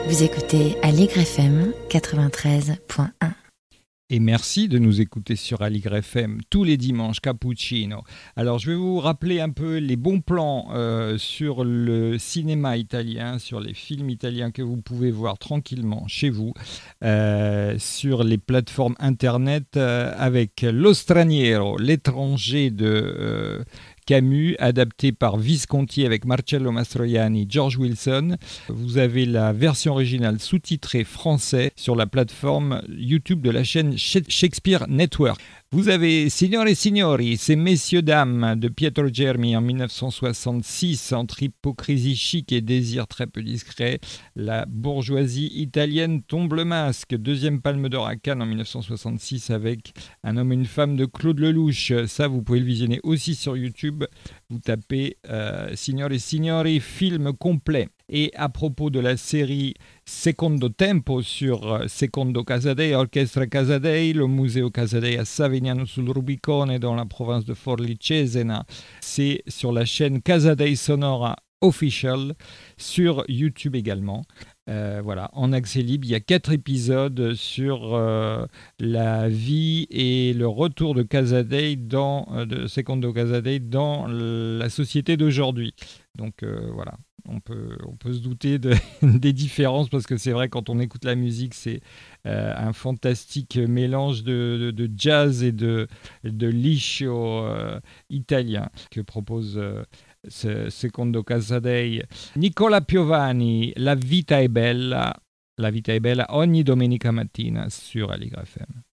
Vous écoutez Aligre FM 93.1. Et merci de nous écouter sur Aligre FM tous les dimanches, Cappuccino. Alors, je vais vous rappeler un peu les bons plans sur le cinéma italien, sur les films italiens que vous pouvez voir tranquillement chez vous, sur les plateformes internet avec Lo Straniero, l'étranger de Camus, adapté par Visconti avec Marcello Mastroianni, George Wilson. Vous avez la version originale sous-titrée français sur la plateforme YouTube de la chaîne Shakespeare Network. Vous avez Signore e Signori, c'est Messieurs Dames de Pietro Germi en 1966, entre hypocrisie chic et désir très peu discret. La bourgeoisie italienne tombe le masque. Deuxième Palme d'Or à Cannes en 1966 avec Un homme et une femme de Claude Lelouch. Ça, vous pouvez le visionner aussi sur YouTube. Vous tapez Signore e Signori, film complet. Et à propos de la série Secondo Tempo sur Secondo Casadei, Orchestra Casadei, le Museo Casadei à Savignano sul Rubicone dans la province de Forlì Cesena, c'est sur la chaîne Casadei Sonora Official sur YouTube également. Voilà, en accès libre, il y a 4 épisodes sur la vie et le retour de Casadei de Secondo Casadei dans la société d'aujourd'hui. Donc voilà, on peut se douter des différences parce que c'est vrai quand on écoute la musique, c'est un fantastique mélange de jazz et de liscio italien que propose Secondo Casadei. Nicola Piovani, La vita è bella ogni domenica mattina sur Aligre FM.